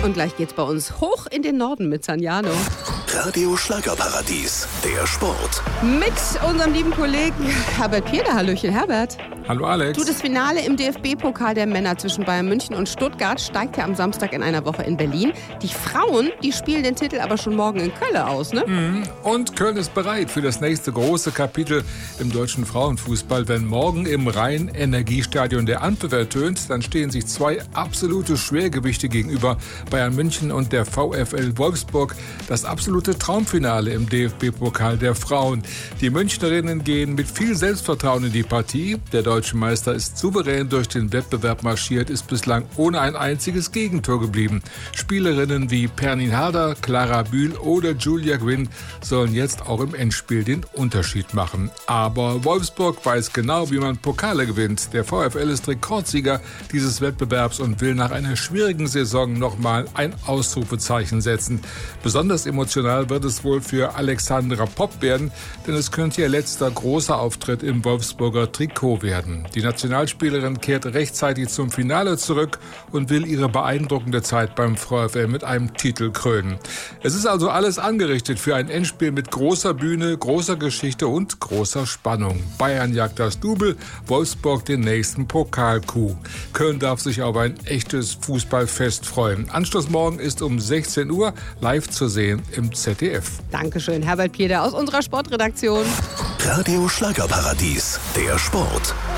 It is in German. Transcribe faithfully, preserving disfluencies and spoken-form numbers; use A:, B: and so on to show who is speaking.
A: Und gleich geht's bei uns hoch in den Norden mit Sanjano.
B: Radio Schlagerparadies, der Sport.
A: Mit unserem lieben Kollegen Herbert Pieder. Hallöchen, Herbert.
C: Hallo Alex.
A: Du, das Finale im D F B-Pokal der Männer zwischen Bayern München und Stuttgart steigt ja am Samstag in einer Woche in Berlin. Die Frauen, die spielen den Titel aber schon morgen in Köln aus, ne?
C: Mhm. Und Köln ist bereit für das nächste große Kapitel im deutschen Frauenfußball. Wenn morgen im Rhein-Energiestadion der Anpfiff ertönt, dann stehen sich zwei absolute Schwergewichte gegenüber, Bayern München und der VfL Wolfsburg. Das absolute Traumfinale im D F B-Pokal der Frauen. Die Münchnerinnen gehen mit viel Selbstvertrauen in die Partie. Der deutsche Meister ist souverän durch den Wettbewerb marschiert, ist bislang ohne ein einziges Gegentor geblieben. Spielerinnen wie Pernin Harder, Clara Bühl oder Julia Gwynn sollen jetzt auch im Endspiel den Unterschied machen. Aber Wolfsburg weiß genau, wie man Pokale gewinnt. Der VfL ist Rekordsieger dieses Wettbewerbs und will nach einer schwierigen Saison nochmal ein Ausrufezeichen setzen. Besonders emotional wird es wohl für Alexandra Popp werden, denn es könnte ihr letzter großer Auftritt im Wolfsburger Trikot werden. Die Nationalspielerin kehrt rechtzeitig zum Finale zurück und will ihre beeindruckende Zeit beim VfL mit einem Titel krönen. Es ist also alles angerichtet für ein Endspiel mit großer Bühne, großer Geschichte und großer Spannung. Bayern jagt das Double, Wolfsburg den nächsten Pokal-Coup. Köln darf sich auf ein echtes Fußballfest freuen. Anschluss morgen ist um sechzehn Uhr live zu sehen im Z D F.
A: Dankeschön, Herbert Pieder aus unserer Sportredaktion.
B: Radio Schlagerparadies, der Sport.